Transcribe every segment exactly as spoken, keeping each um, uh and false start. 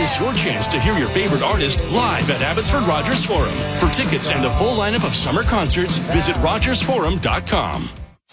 is your chance to hear your favorite artist live at Abbotsford Rogers Forum. For tickets and a full lineup of summer concerts, visit rogers forum dot com.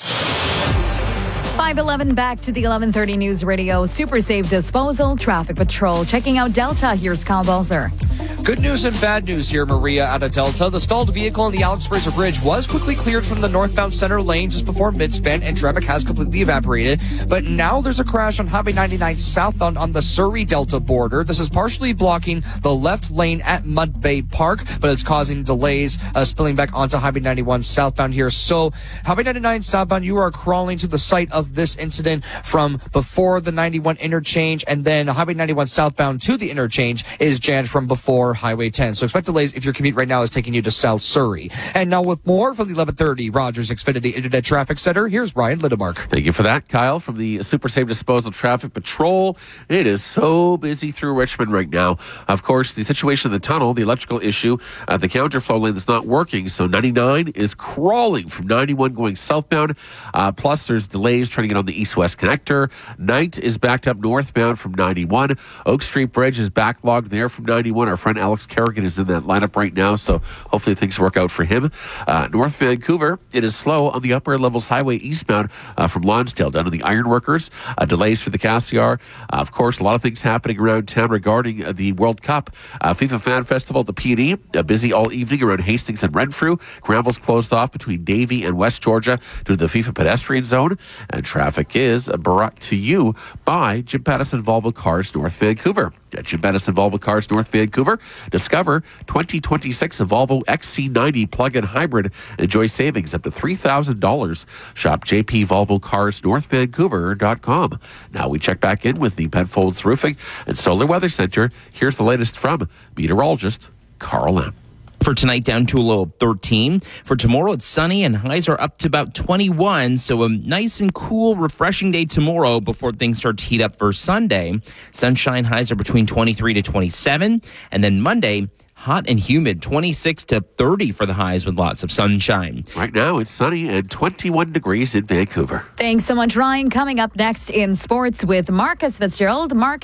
five eleven back to the eleven thirty News Radio. Super Safe Disposal, Traffic Patrol. Checking out Delta, here's Kyle Balzer. Good news and bad news here, Maria, out of Delta. The stalled vehicle on the Alex Fraser Bridge was quickly cleared from the northbound center lane just before midspan, and traffic has completely evaporated. But now there's a crash on Highway ninety-nine southbound on the Surrey-Delta border. This is partially blocking the left lane at Mud Bay Park, but it's causing delays uh, spilling back onto Highway ninety-one southbound here. So Highway ninety-nine southbound, you are crawling to the site of this incident from before the ninety-one interchange, and then Highway ninety-one southbound to the interchange is jammed from before Highway ten. So expect delays if your commute right now is taking you to South Surrey. And now with more from the eleven thirty Rogers Xfinity Internet Traffic Center, here's Ryan Lidemark. Thank you for that, Kyle, from the Super Safe Disposal Traffic Patrol. It is so busy through Richmond right now. Of course, the situation in the tunnel, the electrical issue, uh, the counterflow lane is not working, so ninety-nine is crawling from ninety-one going southbound. Uh, plus, there's delays trying to get on the east-west connector. Knight is backed up northbound from ninety-one. Oak Street Bridge is backlogged there from ninety-one. Our friend Alex Kerrigan is in that lineup right now, so hopefully things work out for him. Uh, North Vancouver, it is slow on the upper levels highway eastbound uh, from Lonsdale down to the Ironworkers. Uh, delays for the Cassiar. Uh, of course, a lot of things happening around town regarding uh, the World Cup. Uh, FIFA Fan Festival at the P and E, uh, busy all evening around Hastings and Renfrew. Granville's closed off between Davie and West Georgia due to the FIFA pedestrian zone. And traffic is brought to you by Jim Pattison Volvo Cars North Vancouver. At Jim Pattison Volvo Cars North Vancouver, discover twenty twenty-six Volvo X C ninety plug-in hybrid. Enjoy savings up to three thousand dollars. Shop j p volvo cars north vancouver dot com. Now we check back in with the Penfolds Roofing and Solar Weather Center. Here's the latest from meteorologist Carl Lamb. For tonight, down to a low of thirteen. For tomorrow, it's sunny and highs are up to about twenty-one. So a nice and cool, refreshing day tomorrow before things start to heat up for Sunday. Sunshine highs are between twenty-three to twenty-seven. And then Monday, hot and humid, twenty-six to thirty for the highs with lots of sunshine. Right now, it's sunny and twenty-one degrees in Vancouver. Thanks so much, Ryan. Coming up next in sports with Marcus Fitzgerald. Marcus